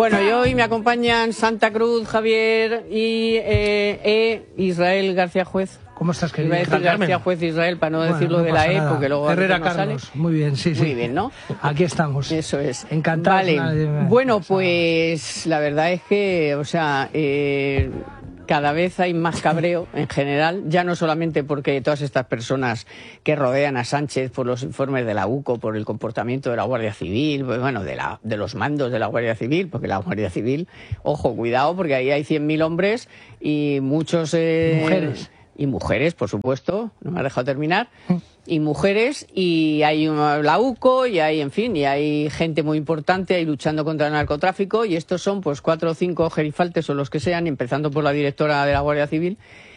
Bueno, y hoy me acompañan Santa Cruz, Javier y Israel García Juez. ¿Cómo estás, querido? Iba a decir García Juez Israel para no decirlo no de la nada. porque luego Herrera no Carlos, sale. muy bien, sí, sí. Muy bien, ¿no? Aquí estamos. Eso es. Encantado. Vale. Bueno, pues la verdad es que, o sea, cada vez hay más cabreo en general, ya no solamente porque todas estas personas que rodean a Sánchez por los informes de la UCO, por el comportamiento de la Guardia Civil, pues bueno, de los mandos de la Guardia Civil, porque la Guardia Civil, ojo, cuidado, porque ahí hay 100.000 hombres y muchos... mujeres. Y mujeres, por supuesto, no me ha dejado terminar, y mujeres, y hay la UCO, y hay, en fin, y hay gente muy importante ahí luchando contra el narcotráfico, y estos son pues 4 o 5 gerifaltes o los que sean, empezando por la directora de la Guardia Civil,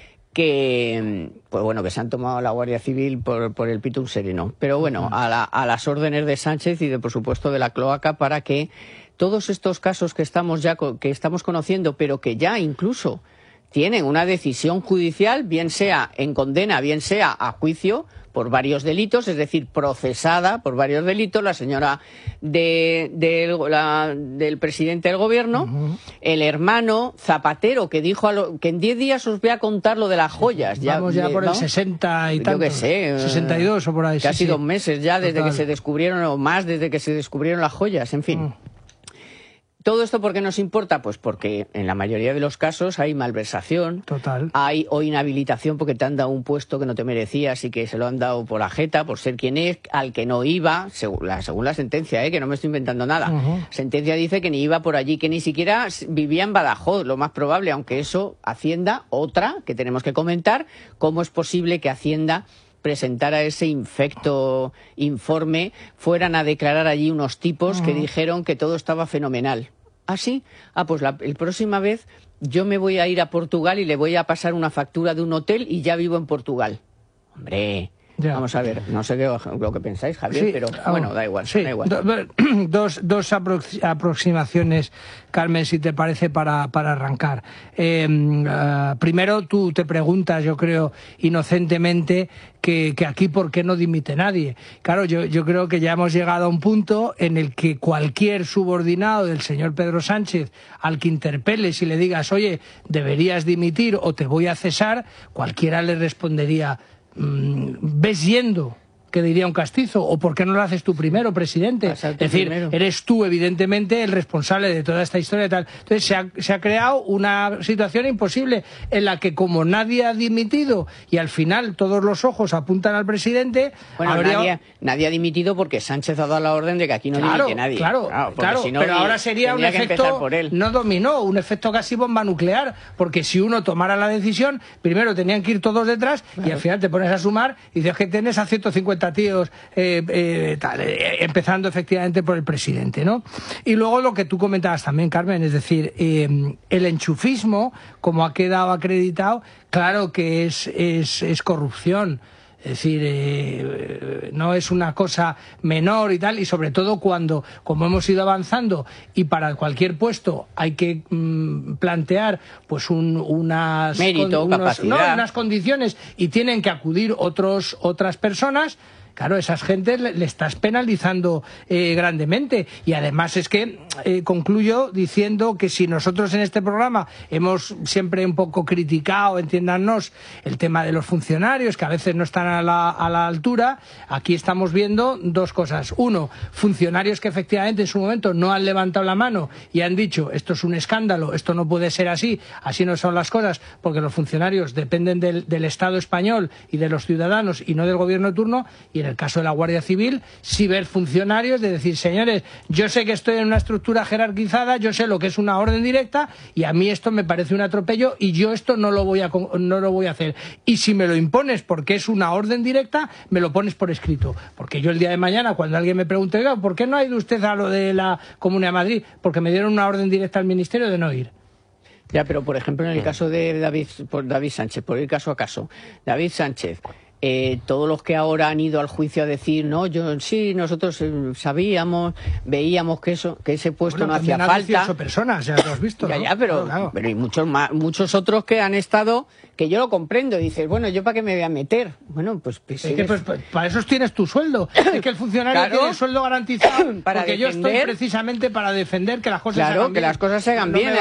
que, pues bueno, que se han tomado la Guardia Civil por el pito un sereno. Pero bueno, a las órdenes de Sánchez y, por supuesto, de la cloaca para que todos estos casos que estamos conociendo, pero que ya incluso tienen una decisión judicial, bien sea en condena, bien sea a juicio, por varios delitos, es decir, procesada por varios delitos, la señora del presidente del gobierno, el hermano Zapatero, que dijo que en 10 días os voy a contar lo de las joyas. Vamos ya por el 60 y tantos. Yo qué sé. 62 o por ahí. Casi 2 meses ya desde Total. que se descubrieron, o más desde que se descubrieron las joyas, en fin. ¿Todo esto por qué nos importa? Pues porque en la mayoría de los casos hay malversación, Total. hay o inhabilitación porque te han dado un puesto que no te merecías y que se lo han dado por la jeta, por ser quien es, al que no iba, según la sentencia, que no me estoy inventando nada. Sentencia dice que ni iba por allí, que ni siquiera vivía en Badajoz, lo más probable, aunque eso, Hacienda, otra que tenemos que comentar, cómo es posible que Hacienda presentara ese infecto informe, fueran a declarar allí unos tipos que dijeron que todo estaba fenomenal. ¿Ah, sí? Ah, pues la próxima vez yo me voy a ir a Portugal y le voy a pasar una factura de un hotel y ya vivo en Portugal. Hombre, ya. Vamos a ver, no sé lo que pensáis, Javier, Sí, pero bueno, da igual. Sí. Da igual. Dos aproximaciones, Carmen, si te parece, para arrancar. Primero, tú te preguntas, yo creo, inocentemente, que aquí por qué no dimite nadie. Claro, yo creo que ya hemos llegado a un punto en el que cualquier subordinado del señor Pedro Sánchez, al que interpeles y le digas, oye, deberías dimitir o te voy a cesar, cualquiera le respondería, ves yendo, que diría un castizo, o ¿por qué no lo haces tú primero, presidente? Es decir, eres tú, evidentemente, el responsable de toda esta historia y tal. Entonces se ha creado una situación imposible en la que, como nadie ha dimitido y al final todos los ojos apuntan al presidente... Bueno, nadie ha dimitido porque Sánchez ha dado la orden de que aquí no dimite nadie. Claro, si no, pero ahora sería un efecto, no dominó, un efecto casi bomba nuclear, porque si uno tomara la decisión, primero tenían que ir todos detrás y al final te pones a sumar y dices que tienes a 150 tíos, empezando efectivamente por el presidente, ¿no? Y luego lo que tú comentabas también, Carmen, es decir, el enchufismo, como ha quedado acreditado, claro que es corrupción. Es decir, no es una cosa menor y tal, y sobre todo cuando, como hemos ido avanzando, y para cualquier puesto hay que plantear pues unas condiciones y tienen que acudir otras personas. Claro, esas gentes le estás penalizando grandemente. Y además es que concluyo diciendo que si nosotros en este programa hemos siempre un poco criticado, entiéndanos, el tema de los funcionarios, que a veces no están a la altura, aquí estamos viendo dos cosas. Uno, funcionarios que efectivamente en su momento no han levantado la mano y han dicho, esto es un escándalo, esto no puede ser así no son las cosas, porque los funcionarios dependen del Estado español y de los ciudadanos y no del gobierno de turno. Y en el caso de la Guardia Civil, sí ver funcionarios de decir, señores, yo sé que estoy en una estructura jerarquizada, yo sé lo que es una orden directa y a mí esto me parece un atropello y yo esto no lo voy a hacer. Y si me lo impones porque es una orden directa, me lo pones por escrito. Porque yo el día de mañana, cuando alguien me pregunte, oiga, ¿por qué no ha ido usted a lo de la Comunidad de Madrid? Porque me dieron una orden directa al Ministerio de no ir. Ya, pero por ejemplo en el caso de David Sánchez, por ir caso a caso, David Sánchez todos los que ahora han ido al juicio a decir, no, nosotros sabíamos, veíamos que ese puesto no hacía falta. 18 personas, ya lo has visto, ¿no? Ya, pero hay muchos otros que han estado, que yo lo comprendo, y dices, bueno, ¿yo para qué me voy a meter? Bueno, pues para eso tienes tu sueldo. Es que el funcionario tiene el sueldo garantizado, porque yo estoy precisamente para defender que las cosas se hagan bien. Claro, que las cosas se hagan bien.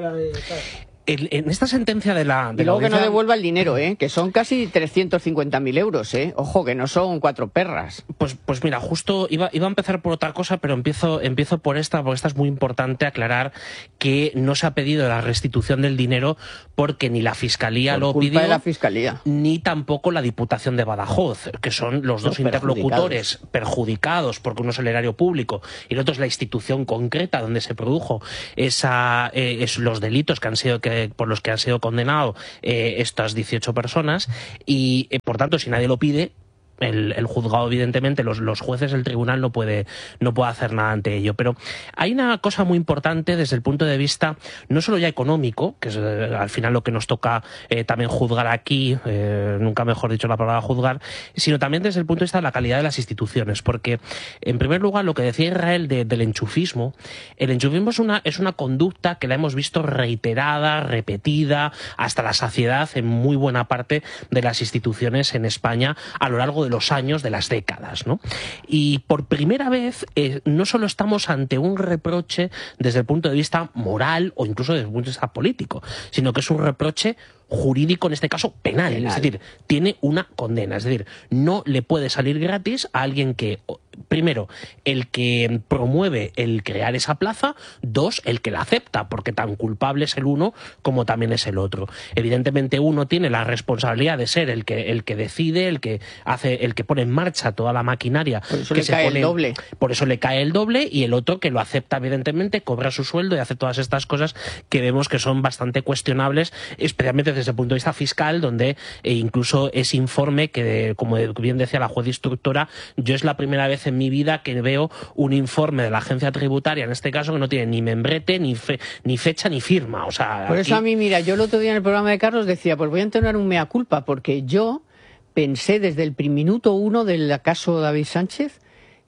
En esta sentencia de la y luego audiencia... que no devuelva el dinero, que son casi 350.000 euros, ojo, que no son 4 perras. Pues mira, justo iba a empezar por otra cosa, pero empiezo por esta, porque esta es muy importante aclarar que no se ha pedido la restitución del dinero porque ni la Fiscalía lo pidió, de la Fiscalía, ni tampoco la Diputación de Badajoz, que son los dos interlocutores perjudicados, porque uno es el erario público y el otro es la institución concreta donde se produjo los delitos que han sido por los que han sido condenados estas 18 personas y, por tanto, si nadie lo pide, el juzgado, evidentemente, los jueces, el tribunal no puede hacer nada ante ello. Pero hay una cosa muy importante desde el punto de vista no solo ya económico, que es al final lo que nos toca también juzgar aquí, nunca mejor dicho la palabra juzgar, sino también desde el punto de vista de la calidad de las instituciones. Porque, en primer lugar, lo que decía Israel del enchufismo, el enchufismo es una conducta que la hemos visto reiterada, repetida, hasta la saciedad en muy buena parte de las instituciones en España a lo largo de los años, de las décadas, ¿no? Y por primera vez no solo estamos ante un reproche desde el punto de vista moral o incluso desde el punto de vista político, sino que es un reproche jurídico, en este caso penal. Es decir, tiene una condena, es decir, no le puede salir gratis a alguien que, primero, el que promueve el crear esa plaza, dos, el que la acepta, porque tan culpable es el uno como también es el otro. Evidentemente uno tiene la responsabilidad de ser el que decide, el que pone en marcha toda la maquinaria. Por eso le cae el doble. Por eso le cae el doble, y el otro que lo acepta, evidentemente, cobra su sueldo y hace todas estas cosas que vemos que son bastante cuestionables, especialmente desde el punto de vista fiscal, donde incluso ese informe que, como bien decía la juez instructora, yo es la primera vez en mi vida que veo un informe de la agencia tributaria, en este caso, que no tiene ni membrete, ni fecha, ni firma. O sea, por eso a mí, mira, yo el otro día en el programa de Carlos decía, pues voy a entonar un mea culpa, porque yo pensé desde el minuto 1 del caso David Sánchez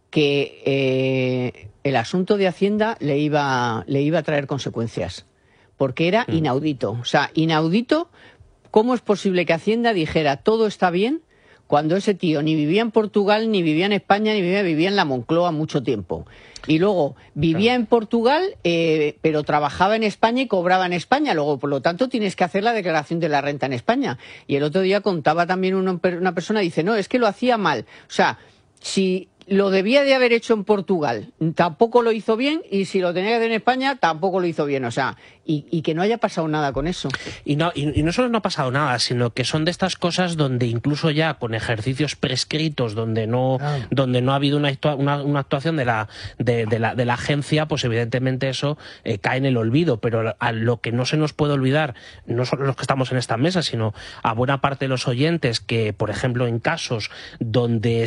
que el asunto de Hacienda le iba a traer consecuencias, porque era inaudito. O sea, inaudito. ¿Cómo es posible que Hacienda dijera todo está bien cuando ese tío ni vivía en Portugal, ni vivía en España, ni vivía en la Moncloa mucho tiempo? Y luego vivía en Portugal, pero trabajaba en España y cobraba en España. Luego, por lo tanto, tienes que hacer la declaración de la renta en España. Y el otro día contaba también una persona, dice, no, es que lo hacía mal. O sea, si lo debía de haber hecho en Portugal, tampoco lo hizo bien, y si lo tenía que hacer en España, tampoco lo hizo bien. O sea, y que no haya pasado nada con eso. Y no solo no ha pasado nada, sino que son de estas cosas donde incluso ya con ejercicios prescritos, donde no ha habido una actuación de la agencia, pues evidentemente eso cae en el olvido. Pero a lo que no se nos puede olvidar, no solo los que estamos en esta mesa, sino a buena parte de los oyentes, que por ejemplo en casos donde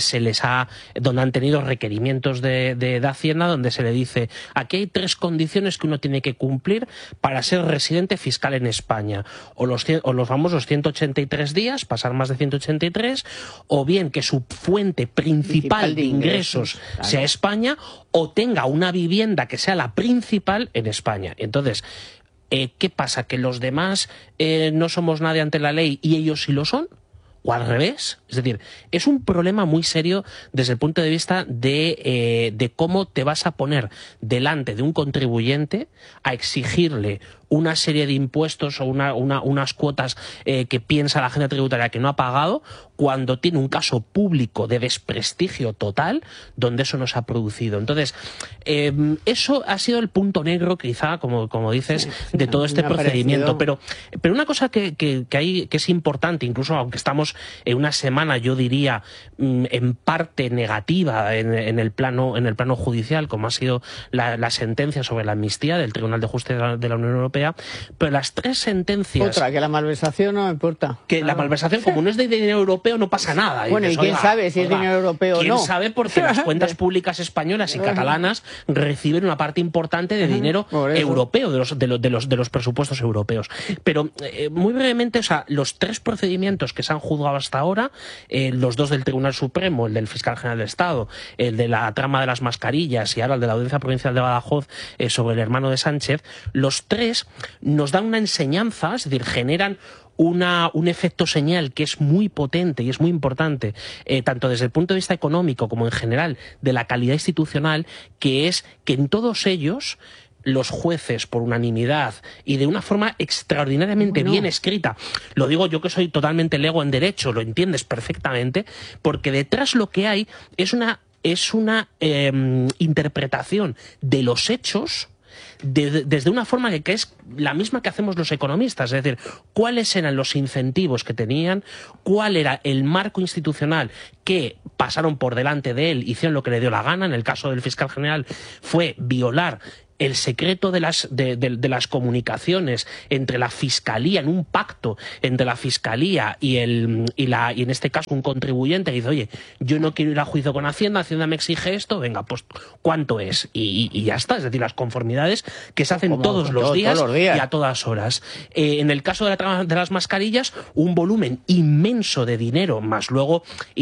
han tenido requerimientos de Hacienda, donde se le dice, aquí hay 3 condiciones que uno tiene que cumplir para ser residente fiscal en España, o los famosos 183 días, pasar más de 183, o bien que su fuente principal de ingresos sea España, o tenga una vivienda que sea la principal en España. Entonces, ¿qué pasa? ¿Que los demás no somos nadie ante la ley y ellos sí lo son? ¿O al revés? Es decir, es un problema muy serio desde el punto de vista de cómo te vas a poner delante de un contribuyente a exigirle una serie de impuestos o unas cuotas que piensa la agencia tributaria que no ha pagado, cuando tiene un caso público de desprestigio total donde eso no se ha producido. Entonces, eso ha sido el punto negro, quizá, como dices, de todo este procedimiento. Pero una cosa que es importante, incluso aunque estamos en una semana, yo diría, en parte negativa en el plano judicial, como ha sido la sentencia sobre la amnistía del Tribunal de Justicia de la Unión Europea, pero las 3 sentencias... Otra, que la malversación no importa. Que la malversación, como no es de dinero europeo, no pasa nada. Bueno, ¿y quién sabe si es dinero europeo o no? ¿Quién sabe? Porque las cuentas públicas españolas y catalanas reciben una parte importante de dinero europeo, de los presupuestos europeos. Pero, muy brevemente, o sea, los 3 procedimientos que se han juzgado juzgado hasta ahora, los dos del Tribunal Supremo, el del Fiscal General del Estado, el de la trama de las mascarillas y ahora el de la Audiencia Provincial de Badajoz sobre el hermano de Sánchez, los tres nos dan una enseñanza, es decir, generan un efecto señal que es muy potente y es muy importante, tanto desde el punto de vista económico como en general de la calidad institucional, que es que en todos ellos los jueces, por unanimidad y de una forma extraordinariamente bien escrita, lo digo yo que soy totalmente lego en derecho, lo entiendes perfectamente, porque detrás lo que hay es una interpretación de los hechos desde una forma que es la misma que hacemos los economistas, es decir, cuáles eran los incentivos que tenían, cuál era el marco institucional que pasaron por delante de él, hicieron lo que le dio la gana. En el caso del fiscal general fue violar el secreto de las comunicaciones entre la Fiscalía, en un pacto entre la Fiscalía y en este caso un contribuyente que dice, oye, yo no quiero ir a juicio con Hacienda, Hacienda me exige esto, venga, pues ¿cuánto es? Y ya está, es decir, las conformidades que se hacen todos los días y a todas horas. En el caso de las mascarillas, un volumen inmenso de dinero, más luego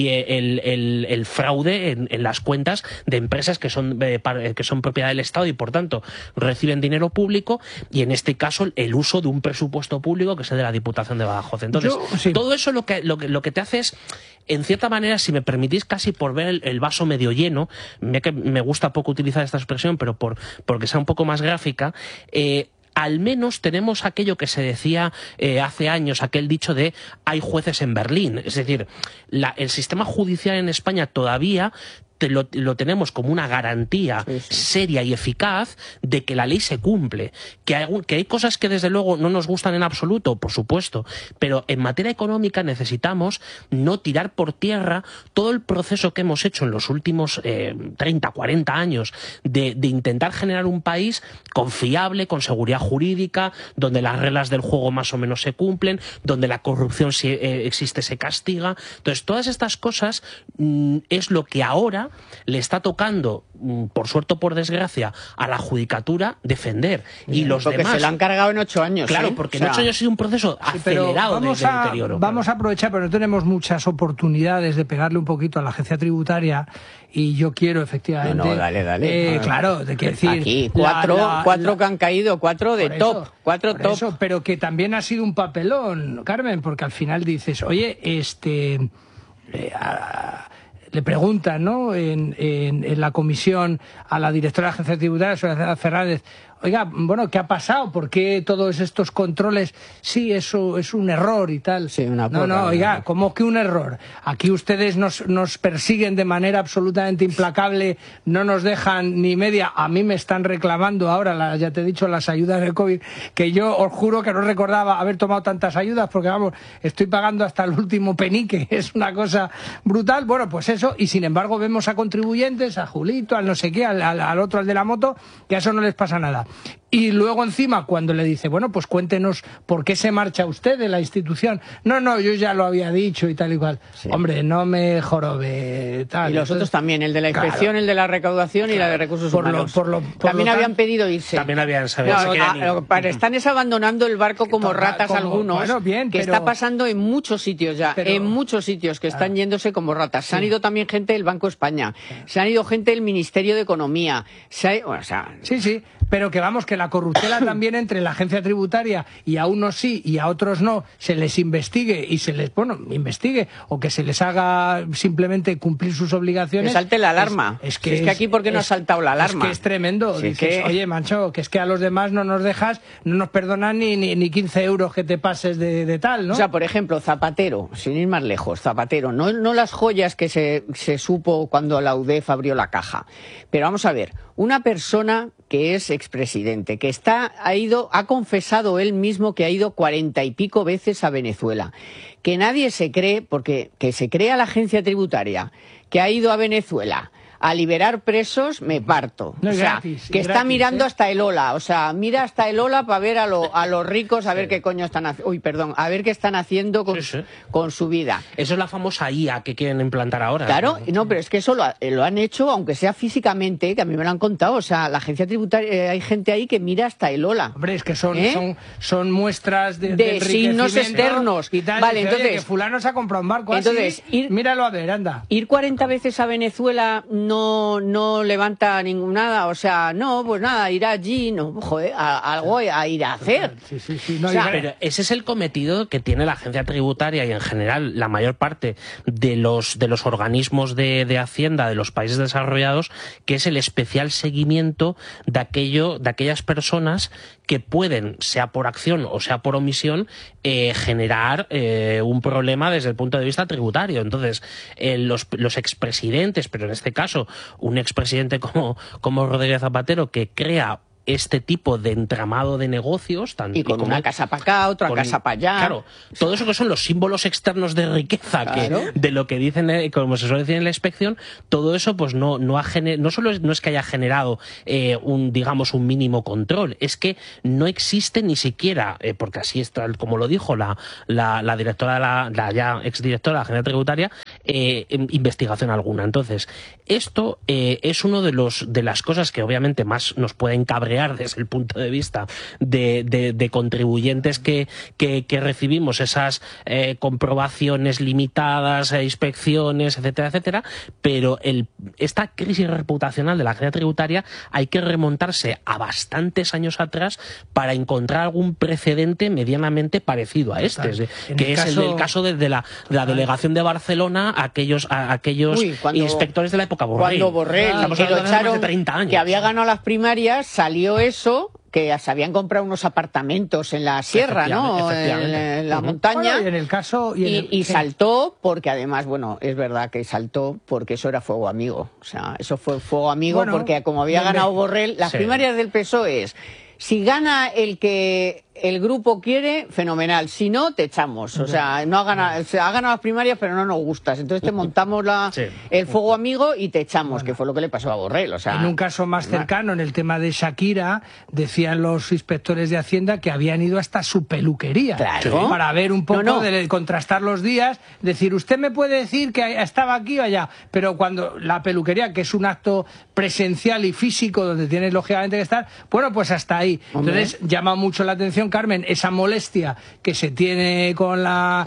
el fraude en las cuentas de empresas que son propiedad del Estado y por tanto reciben dinero público, y en este caso el uso de un presupuesto público que es el de la Diputación de Badajoz. Entonces, todo eso lo que te hace es, en cierta manera, si me permitís, casi por ver el vaso medio lleno, me gusta poco utilizar esta expresión, pero porque sea un poco más gráfica, al menos tenemos aquello que se decía hace años, aquel dicho de hay jueces en Berlín. Es decir, el sistema judicial en España todavía lo tenemos como una garantía seria y eficaz de que la ley se cumple. Que hay cosas que desde luego no nos gustan en absoluto, por supuesto, pero en materia económica necesitamos no tirar por tierra todo el proceso que hemos hecho en los últimos 30, 40 años de intentar generar un país confiable, con seguridad jurídica, donde las reglas del juego más o menos se cumplen, donde la corrupción, si existe, se castiga. Entonces, todas estas cosas es lo que ahora le está tocando, por suerte o por desgracia, a la judicatura defender. Y los porque demás se lo han cargado en 8 años. Claro, porque en 8 años ha sido un proceso acelerado de deterioro. Vamos a aprovechar, pero no tenemos muchas oportunidades de pegarle un poquito a la agencia tributaria, y yo quiero efectivamente... No, dale. Claro, te quiero decir... Aquí, cuatro que han caído, 4 de top. 4 top. Eso, pero que también ha sido un papelón, Carmen, porque al final dices, oye, le preguntan, ¿no?, en la comisión a la directora de la agencia tributaria, Soledad Fernández, oiga, bueno, ¿qué ha pasado? ¿Por qué todos estos controles? Sí, eso es un error y tal. Sí, oiga, ¿cómo que un error? Aquí ustedes nos persiguen de manera absolutamente implacable, no nos dejan ni media. A mí me están reclamando ahora, ya te he dicho, las ayudas del COVID, que yo os juro que no recordaba haber tomado tantas ayudas, porque vamos, estoy pagando hasta el último penique, es una cosa brutal. Bueno, pues eso, y sin embargo vemos a contribuyentes, a Julito, al no sé qué, al otro, al de la moto, que a eso no les pasa nada. Y luego encima cuando le dice, bueno, pues cuéntenos por qué se marcha usted de la institución. No, yo ya lo había dicho y tal y cual. Sí. Hombre, no me jorobe, tal. Y los otros también, el de la inspección, claro, el de la recaudación y la de recursos humanos. También habían pedido irse. También habían sabido. Están abandonando el barco como ratas algunos, bueno, bien, que está pasando en muchos sitios ya, en muchos sitios que están yéndose como ratas. Se han ido también gente del Banco de España, se han ido gente del Ministerio de Economía. Sí, pero que vamos, que la corruptela también entre la agencia tributaria y a unos sí y a otros no, se les investigue y se les, investigue, o que se les haga simplemente cumplir sus obligaciones. Que salte la alarma. Es que aquí, ¿por qué no ha saltado la alarma? Es que es tremendo. Sí, dices, oye, macho, que es que a los demás no nos dejas, no nos perdonan ni 15 euros que te pases de tal, ¿no? O sea, por ejemplo, Zapatero, sin ir más lejos, Zapatero, no las joyas que se supo cuando la UDEF abrió la caja. Pero vamos a ver, una persona que es expresidente, que ha confesado él mismo que ha ido 40 y pico veces a Venezuela, que nadie se cree, porque que se crea la agencia tributaria, que ha ido a Venezuela a liberar presos, me parto. No, o sea, gratis, que está gratis, mirando ¿eh? hasta el Ola. O sea, mira hasta el Ola para ver a los ricos, a ver qué coño están haciendo. Uy, perdón, a ver qué están haciendo con su vida. Eso es la famosa IA que quieren implantar ahora. Claro, no, pero es que eso lo han hecho, aunque sea físicamente, que a mí me lo han contado. O sea, la agencia tributaria, hay gente ahí que mira hasta el Ola. Hombre, es que son muestras de signos externos. Y tal, vale, dice, entonces, oye, que fulano se ha comprado un barco entonces, así, míralo a ver, anda. Ir 40 veces a Venezuela no levanta nada, o sea, no, pues nada, ir allí, no, joder, algo a ir a hacer. Sí, no, o sea, pero ese es el cometido que tiene la agencia tributaria y en general la mayor parte de los organismos de Hacienda de los países desarrollados, que es el especial seguimiento de aquellas personas que pueden, sea por acción o sea por omisión, generar un problema desde el punto de vista tributario. Entonces, los expresidentes, pero en este caso un expresidente como Rodríguez Zapatero, que crea este tipo de entramado de negocios y con una casa para acá, otra casa para allá. Claro, todo eso que son los símbolos externos de riqueza, claro, que de lo que dicen, como se suele decir en la inspección, todo eso pues no solo no es que haya generado un mínimo control, es que no existe ni siquiera, porque así está, como lo dijo la directora la ya exdirectora de la agencia tributaria, investigación alguna. Entonces, esto es uno de las cosas que obviamente más nos pueden cabrear desde el punto de vista de contribuyentes que recibimos esas comprobaciones limitadas, inspecciones, etcétera, etcétera, pero esta crisis reputacional de la agencia tributaria hay que remontarse a bastantes años atrás para encontrar algún precedente medianamente parecido a este, que es el caso de la delegación de Barcelona a aquellos inspectores de la época Borrell. Cuando Borrell, que lo echaron, 30 años. Que había ganado las primarias, salió eso, que se habían comprado unos apartamentos en la sierra, ¿no? En la montaña. Bueno, y en el caso... Y saltó, porque además, bueno, es verdad que saltó porque eso era fuego amigo. O sea, eso fue fuego amigo, bueno, porque como había ganado Borrell, las primarias del PSOE es... Si gana el que el grupo quiere, fenomenal. Si no, te echamos. O sea, no ha ganado las primarias, pero no nos gustas. Entonces te montamos el fuego amigo y te echamos, que fue lo que le pasó a Borrell. O sea, en un caso más cercano, en el tema de Shakira, decían los inspectores de Hacienda que habían ido hasta su peluquería. Claro. Para ver un poco, de contrastar los días, decir, usted me puede decir que estaba aquí o allá, pero cuando la peluquería, que es un acto presencial y físico, donde tienes lógicamente que estar, bueno, pues hasta ahí. Entonces llama mucho la atención, Carmen, esa molestia que se tiene con la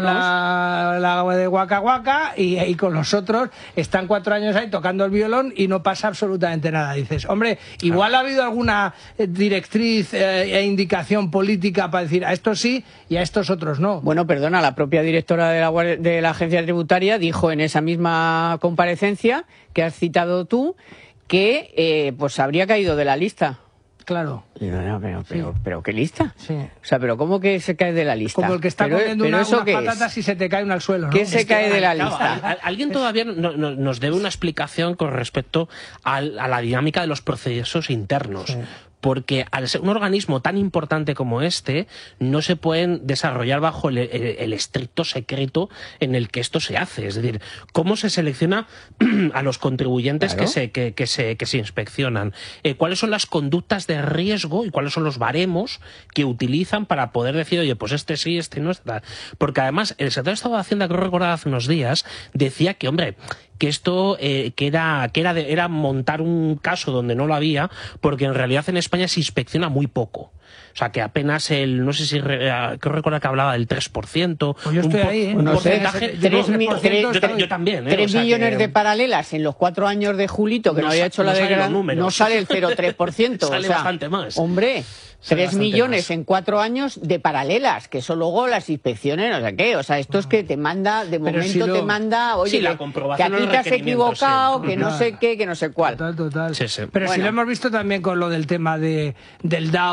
de Waka Waka y con los otros. Están 4 años ahí tocando el violón y no pasa absolutamente nada. Dices, hombre, igual ha habido alguna directriz e indicación política para decir a estos sí y a estos otros no. Bueno, perdona, la propia directora de la agencia tributaria dijo en esa misma comparecencia que has citado tú que pues habría caído de la lista. Claro. Pero ¿qué lista? Sí. O sea, pero ¿cómo que se cae de la lista? Como el que está comiendo unas patatas y se te cae una al suelo, ¿no? ¿Qué se cae de la lista? Alguien todavía nos debe una explicación con respecto a la dinámica de los procesos internos. Sí. Porque al ser un organismo tan importante como este, no se pueden desarrollar bajo el estricto secreto en el que esto se hace. Es decir, ¿cómo se selecciona a los contribuyentes que se inspeccionan? ¿Cuáles son las conductas de riesgo y cuáles son los baremos que utilizan para poder decir, oye, pues este sí, este no está? Porque además, el secretario de Estado de Hacienda, que lo recordaba hace unos días, decía que, hombre, que esto era montar un caso donde no lo había, porque en realidad en España se inspecciona muy poco. O sea, que apenas no sé si creo recordar que hablaba del 3%. Pues yo estoy ahí, un porcentaje. Yo también. 3 millones de paralelas en los 4 años de Julito, que no había hecho la de gran... No sale el 0,3%. Sale bastante más. Hombre... 3 millones en 4 años de paralelas, que eso luego las inspecciones, no sé qué. O sea, esto es que te manda, de momento te manda, oye, la que comprobación aquí te has equivocado, que no sé qué, que no sé cuál. Total. Sí. Pero sí lo hemos visto también con lo del tema del DAO de la Guardia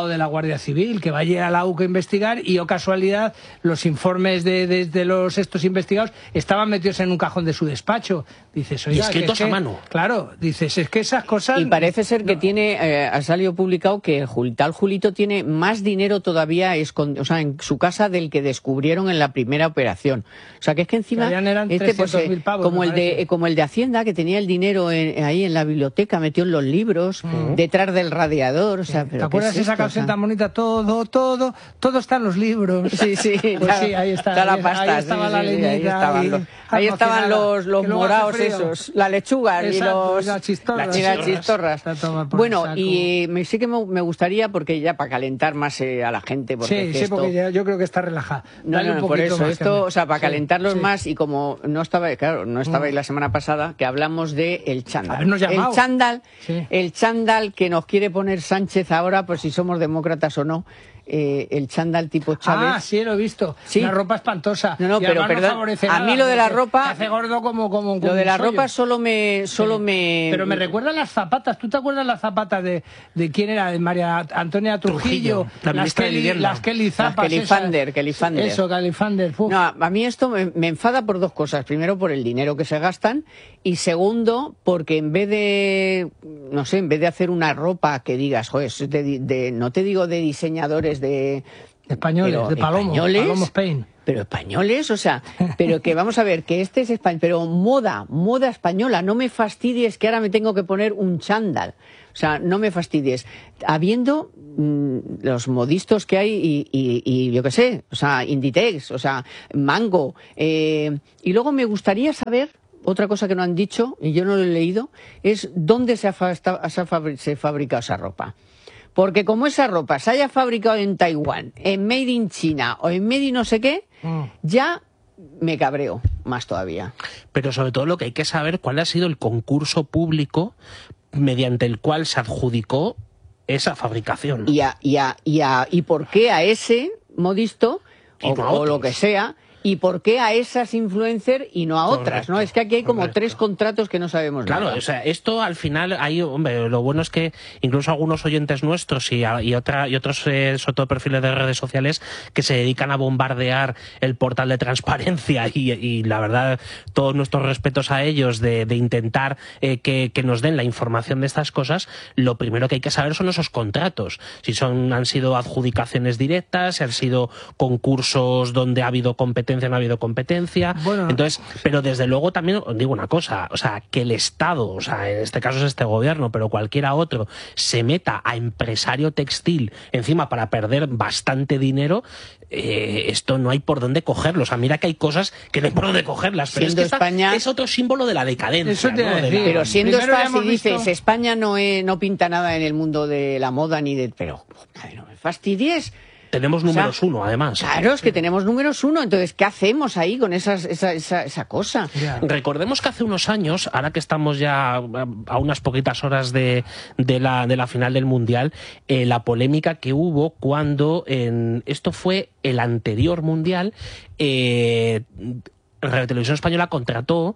Guardia Civil, que vaya a la UCA a investigar y, o casualidad, los informes de estos investigados estaban metidos en un cajón de su despacho. Dices, oiga, y escritos a mano. Claro, dices, es que esas cosas... Y parece ser que ha salido publicado que el tal Julito tiene más dinero todavía escondido, o sea, en su casa del que descubrieron en la primera operación. O sea, que es que encima... Que eran 300.000 pavos, como el de Hacienda, que tenía el dinero ahí en la biblioteca, metió en los libros, detrás del radiador. O sea, ¿te acuerdas esa canción tan bonita? Todo está en los libros. Sí, sí. Pues sí, ahí está. La pasta, ahí estaba la leñita. Ahí estaban los morados esos, la lechuga y las chistorras. Bueno, y sí que me gustaría, porque ya para calentar más a la gente. Porque Sí, porque yo creo que está relajada. No, por eso. Esto, o sea, para calentarlos más, y como no estabais la semana pasada, que hablamos de el chándal. El chándal que nos quiere poner Sánchez ahora, pues si somos demócratas o no. El chándal tipo Chávez. Ah, sí, lo he visto. ¿Sí? Una ropa espantosa. No, pero perdón, a mí lo de la ropa... hace gordo como lo de la ropa solo me... Pero me recuerda las zapatas. ¿Tú te acuerdas las zapatas de quién era? De María Antonia Trujillo. Las Kelly Zapas. Kelly Fander. Eso, Kelly Fander. No, a mí esto me enfada por dos cosas. Primero, por el dinero que se gastan. Y segundo, porque en vez de hacer una ropa que digas, joder, no te digo de diseñadores de españoles, de Palomo Spain. Pero españoles, o sea, pero que vamos a ver, que este es español, pero moda española, no me fastidies que ahora me tengo que poner un chándal. O sea, no me fastidies. Habiendo los modistos que hay y yo qué sé, o sea, Inditex, o sea, Mango. Y luego me gustaría saber, otra cosa que no han dicho, y yo no lo he leído, es dónde se fabrica esa ropa. Porque como esa ropa se haya fabricado en Taiwán, en Made in China o en Made in no sé qué, ya me cabreo más todavía. Pero sobre todo lo que hay que saber, cuál ha sido el concurso público mediante el cual se adjudicó esa fabricación. Y por qué a ese modisto o lo que sea... ¿Y por qué a esas influencers y no a otras? ¿No? Es que aquí hay como tres contratos que no sabemos nada. Claro, o sea, esto al final, hombre, lo bueno es que incluso algunos oyentes nuestros y otros sobre todo perfiles de redes sociales que se dedican a bombardear el portal de transparencia y la verdad, todos nuestros respetos a ellos de intentar que nos den la información de estas cosas. Lo primero que hay que saber son esos contratos. Si han sido adjudicaciones directas, si han sido concursos donde ha habido competencia, no ha habido competencia. Bueno, entonces, pero desde luego también os digo una cosa, o sea, que el Estado, o sea, en este caso es este gobierno, pero cualquiera otro, se meta a empresario textil encima para perder bastante dinero, esto no hay por dónde cogerlo. O sea, mira que hay cosas que no hay por dónde cogerlas, pero es que España es otro símbolo de la decadencia. Eso te decir, pero siendo España, si dices, España no pinta nada en el mundo de la moda ni de... Pero, madre, no me fastidies. Tenemos números uno, además. Claro, es que tenemos números uno. Entonces, ¿qué hacemos ahí con esa cosa? Yeah. Recordemos que hace unos años, ahora que estamos ya a unas poquitas horas de la final del Mundial, la polémica que hubo cuando esto fue el anterior Mundial, Radio Televisión Española contrató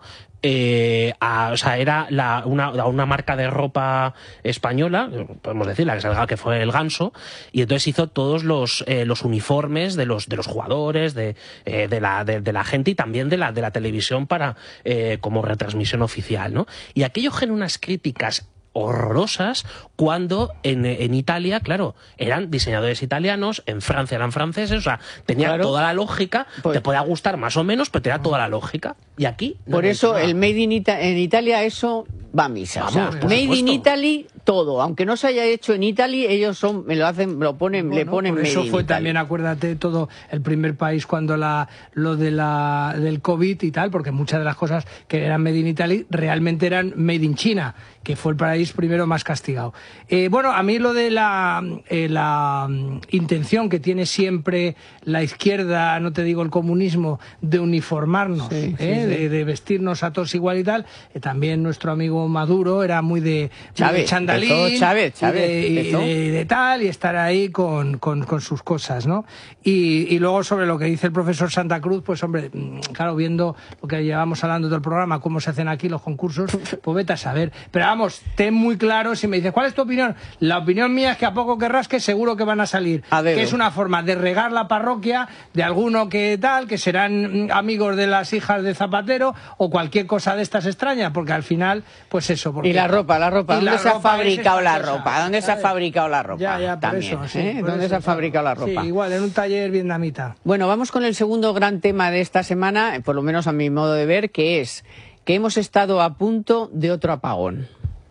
era una marca de ropa española, podemos decir, que fue el Ganso, y entonces hizo todos los uniformes de los jugadores, de la gente y también de la televisión para como retransmisión oficial, ¿no? Y aquello generó unas críticas horrorosas cuando en Italia, claro, eran diseñadores italianos, en Francia eran franceses, o sea, tenía toda la lógica, te podía gustar más o menos, pero tenía toda la lógica. Y aquí... Por eso el Made in Italia, eso va a misa. Vamos, o sea, Made in Italy, todo. Aunque no se haya hecho en Italy, ellos le ponen Made in Eso fue Italy. También, acuérdate, todo el primer país cuando lo del COVID y tal, porque muchas de las cosas que eran Made in Italy realmente eran Made in China, que fue el país primero más castigado. Bueno, a mí lo de la intención que tiene siempre la izquierda, no te digo el comunismo, de uniformarnos, de vestirnos a todos igual y tal, también nuestro amigo Maduro era muy de Chávez, chándal Stalin, Chávez, y de tal, y estar ahí con sus cosas, ¿no? Y luego sobre lo que dice el profesor Santa Cruz, pues hombre, claro, viendo lo que llevamos hablando del programa, cómo se hacen aquí los concursos, pues vete a saber. Pero vamos, ten muy claro, si me dices, ¿cuál es tu opinión? La opinión mía es que a poco que rasques seguro que van a salir. Que es una forma de regar la parroquia de alguno que tal, que serán amigos de las hijas de Zapatero o cualquier cosa de estas extrañas, porque al final, pues eso. Porque, y la ropa, ¿dónde se ha fabricado la ropa? ¿Dónde se ha fabricado la ropa? Ya, por también, eso, sí, ¿Dónde se ha fabricado la ropa? Sí, igual, en un taller vietnamita. Bueno, vamos con el segundo gran tema de esta semana, por lo menos a mi modo de ver, que es que hemos estado a punto de otro apagón.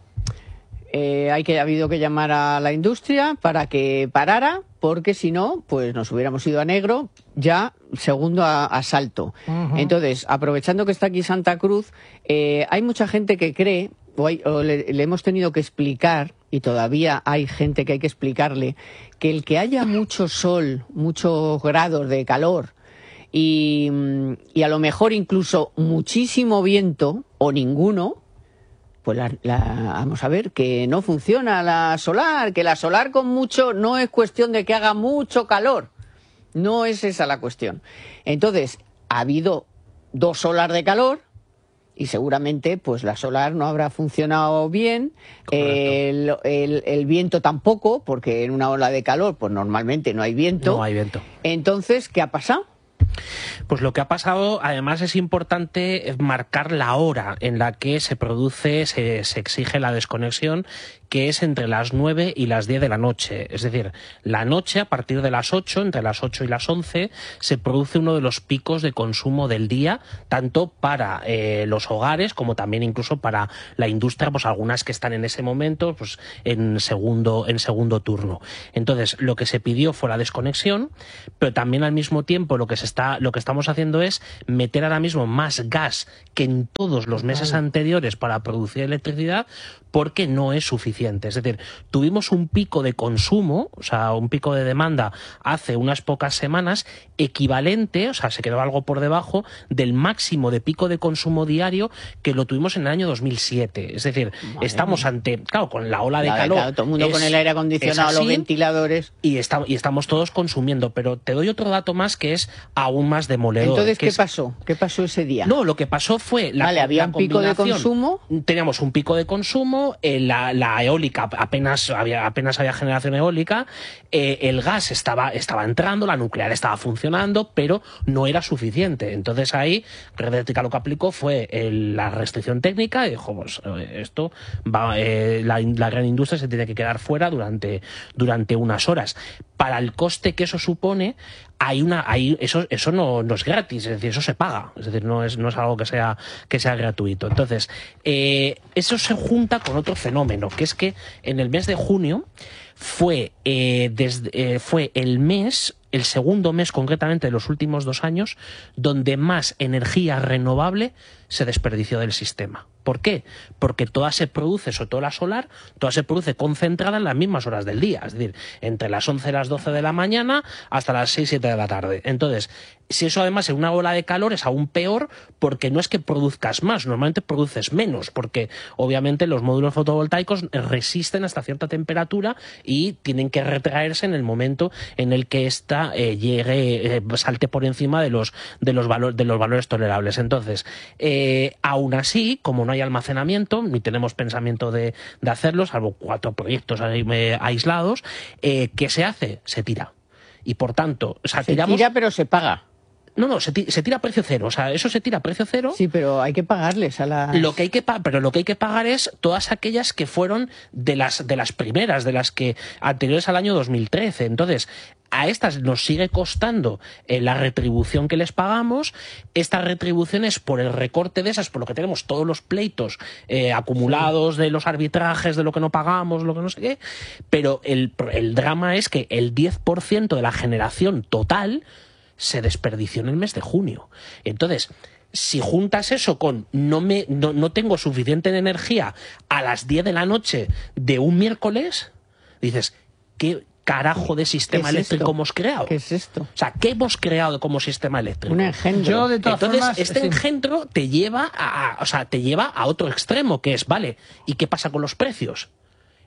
Ha habido que llamar a la industria para que parara, porque si no, pues nos hubiéramos ido a negro ya segundo asalto. Entonces, aprovechando que está aquí Santa Cruz, hay mucha gente que cree, o le hemos tenido que explicar, y todavía hay gente que hay que explicarle, que el que haya mucho sol, muchos grados de calor, y a lo mejor incluso muchísimo viento, o ninguno, pues vamos a ver, que no funciona la solar, que la solar con mucho no es cuestión de que haga mucho calor, no es esa la cuestión. Entonces, ha habido 2 olas de calor y seguramente pues la solar no habrá funcionado bien, el viento tampoco, porque en una ola de calor pues normalmente no hay viento. No hay viento. Entonces, ¿qué ha pasado? Pues lo que ha pasado, además es importante marcar la hora en la que se produce, se exige la desconexión, que es entre las 9 y las 10 de la noche. Es decir, la noche, a partir de las 8, entre las 8 y las 11, se produce uno de los picos de consumo del día, tanto para los hogares como también incluso para la industria, pues algunas que están en ese momento pues en segundo turno. Entonces, lo que se pidió fue la desconexión, pero también al mismo tiempo lo que estamos haciendo es meter ahora mismo más gas que en todos los meses anteriores para producir electricidad, porque no es suficiente. Es decir, tuvimos un pico de consumo, o sea, un pico de demanda hace unas pocas semanas equivalente, o sea, se quedó algo por debajo del máximo de pico de consumo diario que lo tuvimos en el año 2007. Es decir, estamos ante, claro, con la ola de calor. Claro, todo el mundo con el aire acondicionado, los ventiladores. Y estamos todos consumiendo. Pero te doy otro dato más que es aún más demoledor. Entonces, ¿qué pasó? ¿Qué pasó ese día? No, lo que pasó fue había un pico de consumo. Teníamos un pico de consumo, la eólica apenas había generación eólica, el gas estaba entrando, la nuclear estaba funcionando, pero no era suficiente. Entonces ahí Red Eléctrica lo que aplicó fue la restricción técnica y dijo, pues esto va, la gran industria se tiene que quedar fuera durante unas horas. Para el coste que eso supone, eso no es gratis, es decir, eso se paga, es decir, no es algo que sea gratuito. Entonces, eso se junta con otro fenómeno, que es que en el mes de junio fue el segundo mes concretamente de los últimos 2 años, donde más energía renovable se desperdició del sistema. ¿Por qué? Porque toda se produce, sobre todo la solar, toda se produce concentrada en las mismas horas del día, es decir, entre las 11 y las 12 de la mañana hasta las 6, 7 de la tarde. Entonces, si eso además en una ola de calor es aún peor, porque no es que produzcas más, normalmente produces menos, porque obviamente los módulos fotovoltaicos resisten hasta cierta temperatura y tienen que retraerse en el momento en el que esta salte por encima de los valores tolerables. Entonces, aún así, como no hay almacenamiento, ni tenemos pensamiento de hacerlo, salvo 4 proyectos aislados, ¿qué se hace? Se tira. Y por tanto, o sea, se tira, pero se paga. No, se tira a precio cero. O sea, eso se tira a precio cero. Sí, pero hay que pagarles a las... Pero lo que hay que pagar es todas aquellas que fueron de las primeras, de las que anteriores al año 2013. Entonces, a estas nos sigue costando la retribución que les pagamos. Esta retribución es por el recorte de esas, por lo que tenemos todos los pleitos acumulados de los arbitrajes, de lo que no pagamos, lo que no sé qué. Pero el drama es que el 10% de la generación total se desperdició en el mes de junio. Entonces, si juntas eso con no tengo suficiente energía a las 10 de la noche de un miércoles, dices, ¿qué carajo de sistema eléctrico hemos creado? ¿Qué es esto? O sea, ¿qué hemos creado como sistema eléctrico? Un engendro. Entonces, engendro te lleva a otro extremo, que es, vale, ¿y qué pasa con los precios?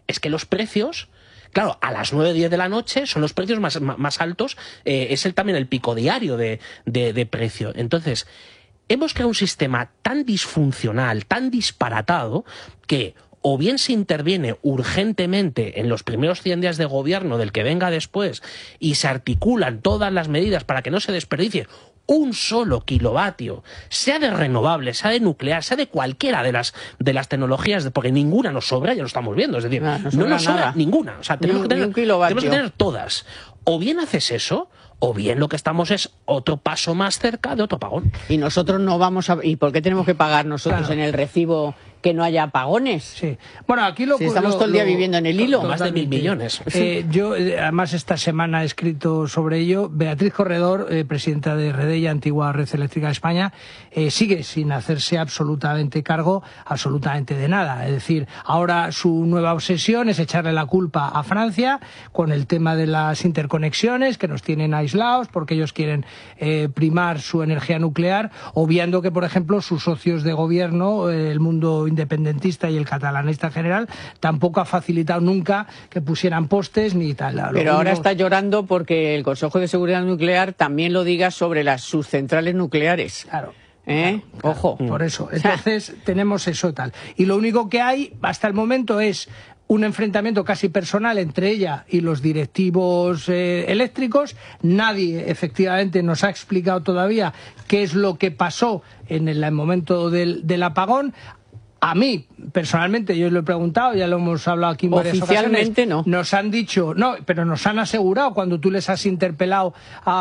es que los precios... Claro, a las 9 o 10 de la noche son los precios más altos, es también el pico diario de precio. Entonces, hemos creado un sistema tan disfuncional, tan disparatado, que o bien se interviene urgentemente en los primeros 100 días de gobierno del que venga después y se articulan todas las medidas para que no se desperdicie un solo kilovatio, sea de renovable, sea de nuclear, sea de cualquiera de las tecnologías, porque ninguna nos sobra, ya lo estamos viendo, es decir, no nos sobra ninguna, o sea, tenemos que tener todas. O bien haces eso, o bien lo que estamos es otro paso más cerca de otro apagón. Y nosotros no vamos a... ¿Y por qué tenemos que pagar nosotros en el recibo que no haya apagones? Sí. Bueno, aquí si estamos todo el día viviendo en el hilo. Más de 1.000 millones. Yo, además, esta semana he escrito sobre ello. Beatriz Corredor, presidenta de Redella, antigua Red Eléctrica de España, sigue sin hacerse absolutamente cargo, absolutamente de nada. Es decir, ahora su nueva obsesión es echarle la culpa a Francia con el tema de las interconexiones que nos tienen aislados porque ellos quieren primar su energía nuclear, obviando que, por ejemplo, sus socios de gobierno, el mundo independentista y el catalanista en general, tampoco ha facilitado nunca que pusieran postes ni tal. Pero ahora está llorando porque el Consejo de Seguridad Nuclear también lo diga sobre sus centrales nucleares. Claro. Claro, ojo. Por eso. Entonces tenemos eso tal. Y lo único que hay hasta el momento es un enfrentamiento casi personal entre ella y los directivos eléctricos. Nadie, efectivamente, nos ha explicado todavía qué es lo que pasó en el momento del apagón. A mí, personalmente, yo lo he preguntado, ya lo hemos hablado aquí en varias ocasiones. Oficialmente no. Nos han dicho, no, pero nos han asegurado cuando tú les has interpelado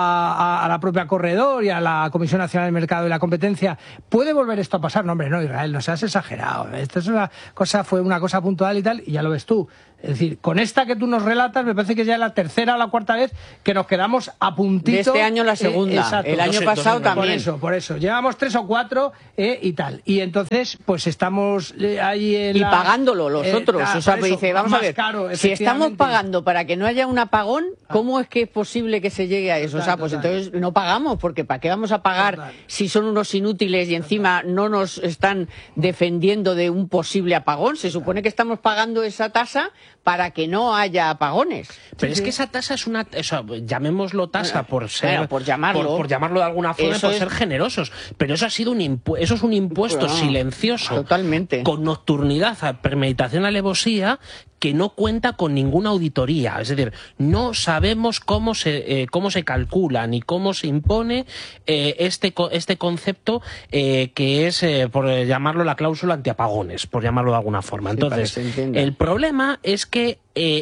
a la propia Corredor y a la Comisión Nacional del Mercado y la Competencia, ¿puede volver esto a pasar? No, hombre, no, Israel, no seas exagerado. Esto es fue una cosa puntual y tal, y ya lo ves tú. Es decir, con esta que tú nos relatas, me parece que ya es la tercera o la cuarta vez que nos quedamos a puntito. De este año la segunda, exacto. El año pasado también. Por eso. Llevamos 3 o 4 y tal. Y entonces, pues estamos ahí en y pagándolo los otros. O sea, pues dice, vamos a ver, caro, si estamos pagando para que no haya un apagón, ¿cómo es que es posible que se llegue a eso? O sea, pues entonces no pagamos, porque ¿para qué vamos a pagar si son unos inútiles y encima no nos están defendiendo de un posible apagón? Se supone que estamos pagando esa tasa para que no haya apagones. Pero es que esa tasa es una... llamémoslo tasa por ser... por llamarlo de alguna forma, por ser generosos. Pero eso ha sido eso es un impuesto silencioso. Totalmente. Con nocturnidad, premeditación, alevosía, que no cuenta con ninguna auditoría. Es decir, no sabemos cómo se calcula ni cómo se impone este concepto que es, por llamarlo, la cláusula antiapagones, por llamarlo de alguna forma. Entonces, el problema es que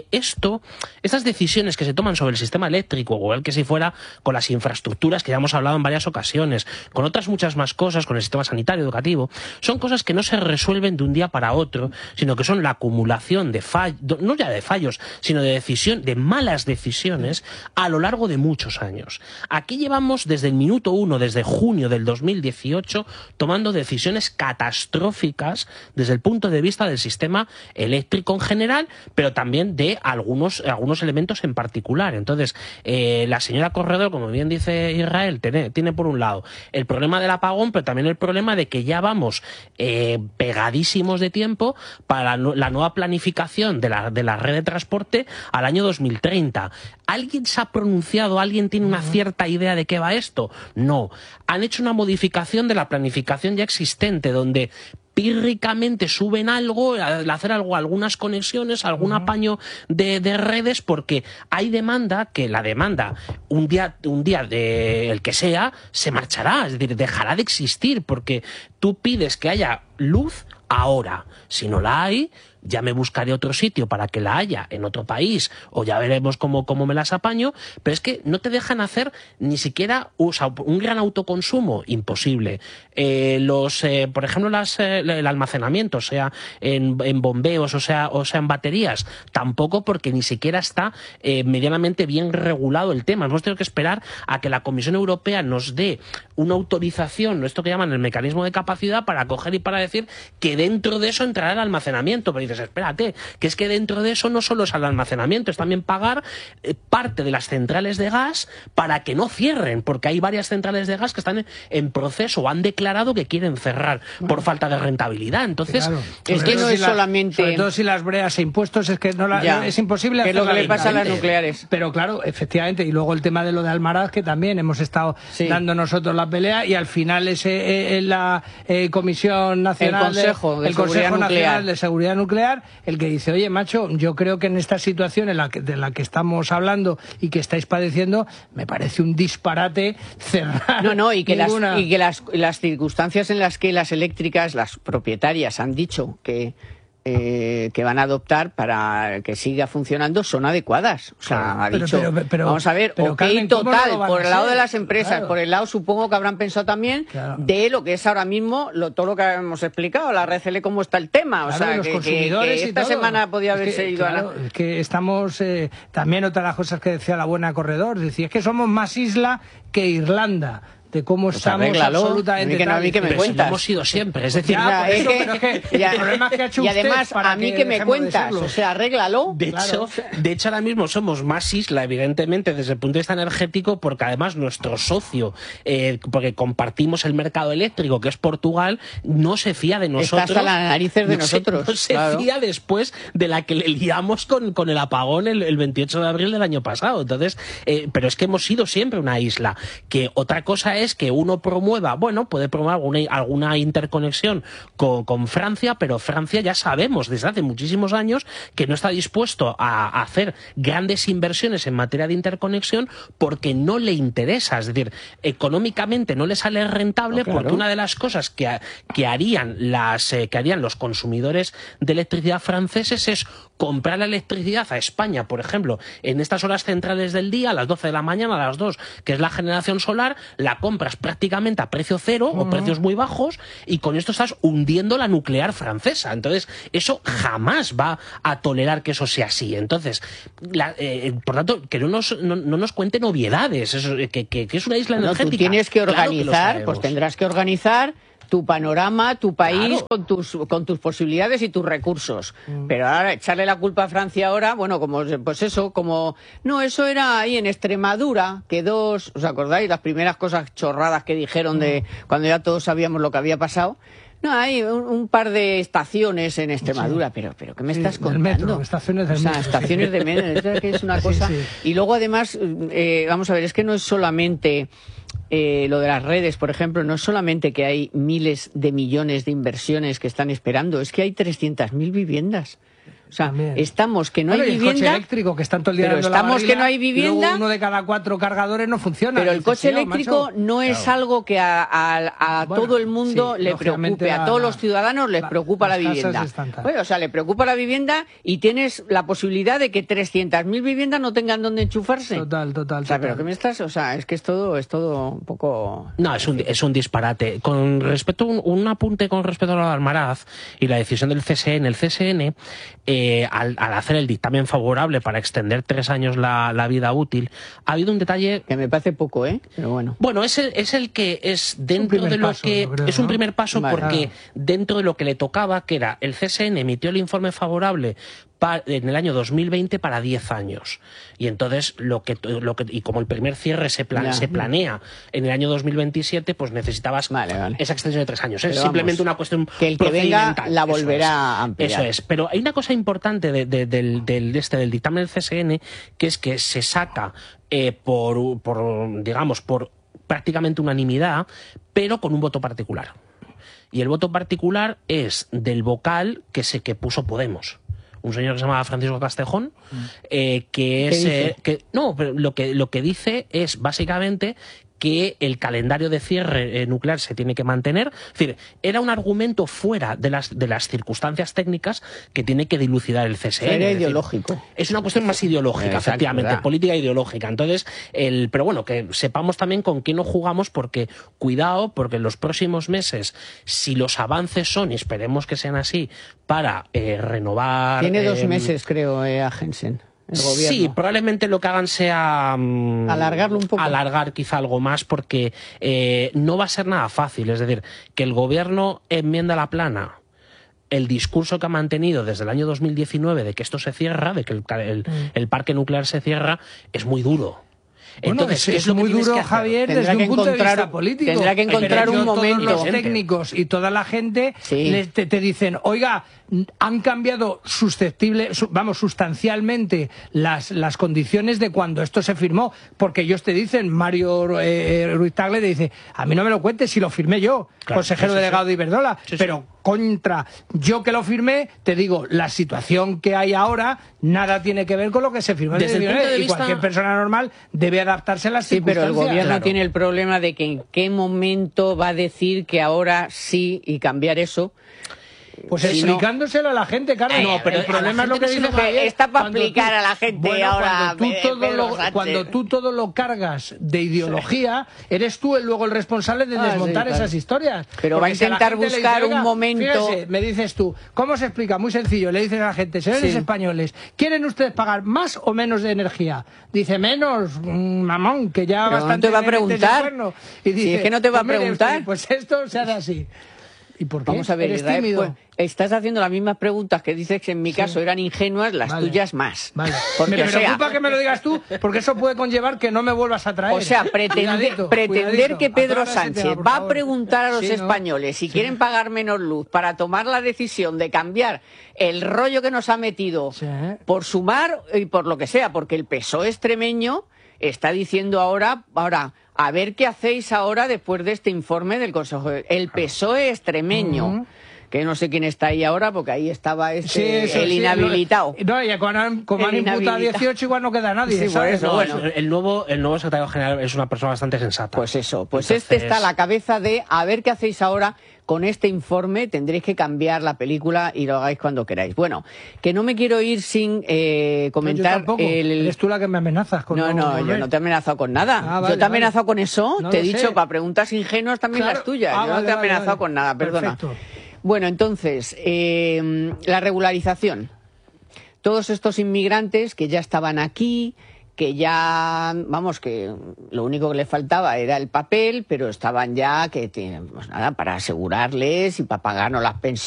estas decisiones que se toman sobre el sistema eléctrico, igual que si fuera con las infraestructuras que ya hemos hablado en varias ocasiones, con otras muchas más cosas, con el sistema sanitario, educativo, son cosas que no se resuelven de un día para otro, sino que son la acumulación de fallos, no ya de fallos, sino de malas decisiones a lo largo de muchos años. Aquí llevamos desde el minuto 1, desde junio del 2018, tomando decisiones catastróficas desde el punto de vista del sistema eléctrico en general, pero también de algunos elementos en particular. Entonces, la señora Corredor, como bien dice Israel, tiene por un lado el problema del apagón, pero también el problema de que ya vamos pegadísimos de tiempo para la nueva planificación de la red de transporte al año 2030. ¿Alguien se ha pronunciado? ¿Alguien tiene una cierta idea de qué va esto? No. Han hecho una modificación de la planificación ya existente, donde pírricamente suben algo, al hacer algunas conexiones, algún apaño de redes, porque hay demanda, que la demanda un día de el que sea se marchará, es decir, dejará de existir, porque tú pides que haya luz ahora. Si no la hay, ya me buscaré otro sitio para que la haya en otro país, o ya veremos cómo me las apaño, pero es que no te dejan hacer ni siquiera un gran autoconsumo, imposible. Por ejemplo, el almacenamiento, sea en bombeos, o sea en baterías, tampoco, porque ni siquiera está medianamente bien regulado el tema. Hemos tenido que esperar a que la Comisión Europea nos dé una autorización, esto que llaman el mecanismo de capacidad, para coger y para decir que dentro de eso entrará el almacenamiento. Pero dices, dices, espérate, que es que dentro de eso no solo es el almacenamiento, es también pagar parte de las centrales de gas para que no cierren, porque hay varias centrales de gas que están en proceso o han declarado que quieren cerrar por falta de rentabilidad. Entonces, claro, es que no es solamente... Sobre todo si las breas e impuestos, es que es imposible hacerlo. Es lo que le pasa a las nucleares. Pero claro, efectivamente, y luego el tema de lo de Almaraz, que también hemos estado dando nosotros la pelea, y al final la Comisión Nacional... El Consejo Nacional de Seguridad Nuclear, el que dice, oye, macho, yo creo que en esta situación de la que estamos hablando y que estáis padeciendo, me parece un disparate cerrar. No, y que las circunstancias en las que las eléctricas, las propietarias, han dicho que van a adoptar para que siga funcionando son adecuadas. O sea, ha dicho, vamos a ver, Carmen, total, por el lado de las empresas, por el lado supongo que habrán pensado también de lo que es ahora mismo todo lo que hemos explicado, la red CL, cómo está el tema. O sea, los consumidores que esta semana podía haberse ido a la... Es que estamos, también otra de las cosas que decía la buena Corredor, decía, es que somos más isla que Irlanda. De cómo estamos absolutamente a mí que me cuentas. Hemos sido siempre, es decir, el problema es que ha hecho y además para a mí que me cuentas, o sea, arréglalo. De hecho ahora mismo somos más isla, evidentemente, desde el punto de vista energético, porque además nuestro socio, porque compartimos el mercado eléctrico, que es Portugal, no se fía de nosotros. Está hasta las narices de nosotros. No se fía después de la que le liamos con el apagón el 28 de abril del año pasado. Entonces, pero es que hemos sido siempre una isla. Que otra cosa es que uno promueva, puede promover alguna interconexión con Francia, pero Francia ya sabemos desde hace muchísimos años que no está dispuesto a hacer grandes inversiones en materia de interconexión porque no le interesa, es decir, económicamente no le sale rentable, porque una de las cosas que harían los consumidores de electricidad franceses es comprar la electricidad a España, por ejemplo, en estas horas centrales del día, a las 12 de la mañana, a las 2, que es la generación solar, la compras prácticamente a precio cero o precios muy bajos, y con esto estás hundiendo la nuclear francesa. Entonces, eso jamás va a tolerar que eso sea así. Entonces, por tanto, que no nos cuenten obviedades, que es una isla energética. Tú tienes que organizar, claro que pues tendrás que organizar tu panorama, tu país, con tus posibilidades y tus recursos. Pero ahora echarle la culpa a Francia ahora, eso era ahí en Extremadura, ¿os acordáis? Las primeras cosas chorradas que dijeron de cuando ya todos sabíamos lo que había pasado. No, hay un par de estaciones en Extremadura, pero ¿qué me estás contando? Metro, estaciones del metro. Estaciones de metro, que es una cosa... Y luego además, vamos a ver, es que no es solamente... lo de las redes, por ejemplo, no es solamente que hay miles de millones de inversiones que están esperando, es que hay 300.000 viviendas. O sea, estamos que no hay vivienda. El coche eléctrico que están todo el día dando la barrila, que no hay vivienda. Uno de cada 4 cargadores no funciona. Pero el coche eléctrico no es algo que a todo el mundo le preocupe, a todos los ciudadanos les preocupa la vivienda. O sea, le preocupa la vivienda y tienes la posibilidad de que 300.000 viviendas no tengan donde enchufarse. Total. O sea, pero ¿qué me estás? O sea, es que es todo un poco... No, es un disparate. Con respecto un apunte con respecto a lo de Almaraz y la decisión del CSN, el CSN al hacer el dictamen favorable para extender 3 años la vida útil, ha habido un detalle que me parece poco, pero bueno. Bueno, es el que es dentro de lo que es un primer paso, porque dentro de lo que le tocaba, que era el CSN emitió el informe favorable en el año 2020 para 10 años. Y entonces, y como el primer cierre se planea en el año 2027, pues necesitabas esa extensión de 3 años. Es simplemente una cuestión que el que venga la volverá a ampliar. Eso es. Pero hay una cosa importante del dictamen del CSN, que es que se saca por prácticamente unanimidad, pero con un voto particular. Y el voto particular es del vocal que puso Podemos. Un señor que se llamaba Francisco Castejón, pero lo que dice es básicamente que el calendario de cierre nuclear se tiene que mantener. Es decir, era un argumento fuera de las circunstancias técnicas que tiene que dilucidar el CSN. Era ideológico. Es una cuestión más ideológica, efectivamente, política e ideológica. Entonces, pero bueno, que sepamos también con quién nos jugamos, porque cuidado, porque en los próximos meses, si los avances son, y esperemos que sean así, para renovar... Tiene 2 meses, creo, a Jensen. Sí, probablemente lo que hagan sea alargarlo un poco. Alargar quizá algo más, porque no va a ser nada fácil. Es decir, que el gobierno enmienda la plana el discurso que ha mantenido desde el año 2019 de que esto se cierra, de que el parque nuclear se cierra, es muy duro. Entonces, bueno, es muy duro, Javier, desde un punto de vista político. Tendrá que encontrar un momento. Todos los técnicos y toda la gente te dicen, oiga, han cambiado sustancialmente las condiciones de cuando esto se firmó, porque ellos te dicen, Mario Ruiz Tagle te dice, a mí no me lo cuentes si lo firmé yo, claro, consejero delegado de Iberdrola, pero contra yo que lo firmé, te digo, la situación que hay ahora nada tiene que ver con lo que se firmó desde el punto de y vista... cualquier persona normal debe adaptarse a las circunstancias. Pero el gobierno tiene el problema de que en qué momento va a decir que ahora sí y cambiar eso. Pues explicándoselo a la gente, claro. No, pero el problema es lo que dice Javier. Está para explicar a la gente ahora. Cuando tú todo lo cargas de ideología, eres tú luego el responsable de desmontar esas historias. Pero va a intentar buscar un momento. Fíjese, me dices tú, ¿cómo se explica? Muy sencillo, le dices a la gente, señores españoles, ¿quieren ustedes pagar más o menos de energía? Dice, menos, mamón, que ya pero bastante. No te va a preguntar. Y dice, si es que no te va a preguntar. Pues esto se hace así. ¿Y por qué? Vamos a ver, Israel, pues, estás haciendo las mismas preguntas que dices que en mi caso eran ingenuas, las tuyas más. Vale. Porque, me preocupa que me lo digas tú, porque eso puede conllevar que no me vuelvas a traer. O sea, pretender que Pedro Sánchez va a preguntar a los españoles si quieren pagar menos luz para tomar la decisión de cambiar el rollo que nos ha metido por Sumar y por lo que sea, porque el PSOE extremeño está diciendo ahora, a ver qué hacéis ahora después de este informe del Consejo. El PSOE extremeño, que no sé quién está ahí ahora, porque ahí estaba el inhabilitado. No, y como han imputado 18, igual no queda nadie. Por eso, bueno. El nuevo secretario general es una persona bastante sensata. Pues eso, entonces... está a la cabeza de a ver qué hacéis ahora con este informe, tendréis que cambiar la película y lo hagáis cuando queráis. Bueno, que no me quiero ir sin comentar... No, yo tampoco. Eres tú la que me amenazas con yo no te he amenazado con nada. Vale, yo te he amenazado con eso, no te he dicho, para preguntas ingenuas también las tuyas. Yo no te he amenazado con nada, perdona. Perfecto. Bueno, entonces, la regularización. Todos estos inmigrantes que ya estaban aquí, que ya, que lo único que les faltaba era el papel, pero estaban ya, pues nada, para asegurarles y para pagarnos las pensiones.